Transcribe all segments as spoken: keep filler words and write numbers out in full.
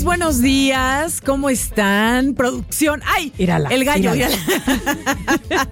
buenos días. ¿Cómo están? Producción. ¡Ay! Írala, el gallo, írala. írala.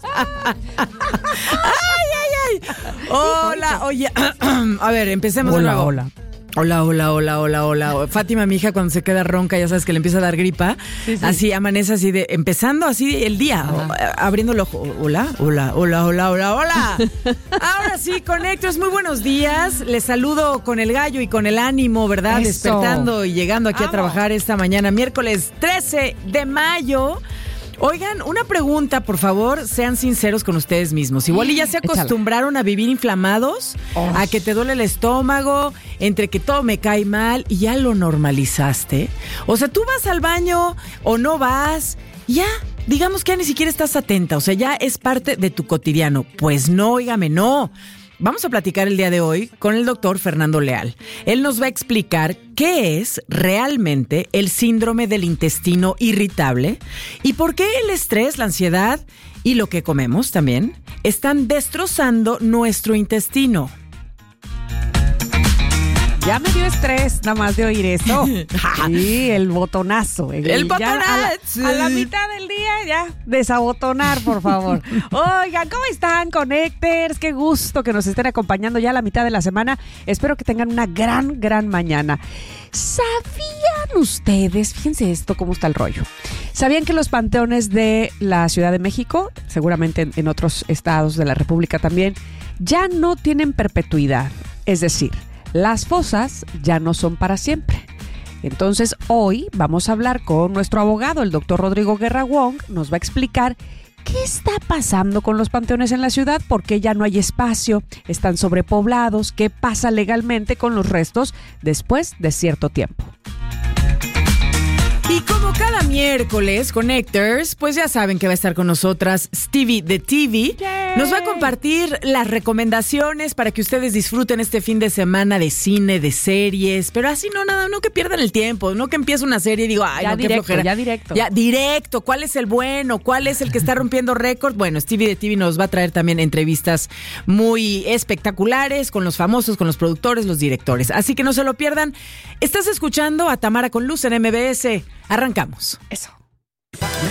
¡Ay, ay, ay! Hola, oye. A ver, empecemos de Hola, nuevo. hola. Hola, hola, hola, hola, hola. Fátima, mi hija, cuando se queda ronca, ya sabes que le empieza a dar gripa. Sí, sí. Así amanece así de, empezando así el día, o, abriendo el ojo. Hola, hola, hola, hola, hola, hola. Ahora sí, Connectors, muy buenos días. Les saludo con el gallo y con el ánimo, ¿verdad? Eso. Despertando y llegando aquí Vamos. a trabajar esta mañana, miércoles trece de mayo. Oigan, una pregunta, por favor, sean sinceros con ustedes mismos. Igual y ya se Échala. acostumbraron a vivir inflamados, Oh. a que te duele el estómago, entre que todo me cae mal y ya lo normalizaste. O sea, tú vas al baño o no vas, ya, digamos que ya ni siquiera estás atenta, o sea, ya es parte de tu cotidiano. Pues no, óigame, no. Vamos a platicar el día de hoy con el doctor Fernando Leal. Él nos va a explicar qué es realmente el síndrome del intestino irritable y por qué el estrés, la ansiedad y lo que comemos también están destrozando nuestro intestino. Ya me dio estrés nada más de oír eso. Sí, el botonazo. El Ya botonazo. A la, a la mitad del día ya, desabotonar, por favor. Oigan, ¿cómo están, Connectors? Qué gusto que nos estén acompañando ya a la mitad de la semana. Espero que tengan una gran, gran mañana. ¿Sabían ustedes? Fíjense esto, cómo está el rollo. ¿Sabían que los panteones de la Ciudad de México, seguramente en, en otros estados de la República también, ya no tienen perpetuidad? Es decir, las fosas ya no son para siempre. Entonces, hoy vamos a hablar con nuestro abogado, el doctor Rodrigo Guerra Wong. Nos va a explicar qué está pasando con los panteones en la ciudad, por qué ya no hay espacio, están sobrepoblados, qué pasa legalmente con los restos después de cierto tiempo. Y como cada miércoles, Connectors, pues ya saben que va a estar con nosotras Stevie de T V. Yay. Nos va a compartir las recomendaciones para que ustedes disfruten este fin de semana de cine, de series, pero así no nada, no que pierdan el tiempo, no que empiece una serie y digo, ay, Ya no, qué directo, flojera. ya directo. Ya directo, ¿cuál es el bueno? ¿Cuál es el que está rompiendo récord? Bueno, Stevie de T V nos va a traer también entrevistas muy espectaculares con los famosos, con los productores, los directores. Así que no se lo pierdan. Estás escuchando a Tamara con Luz en M B S. Arrancamos. Eso.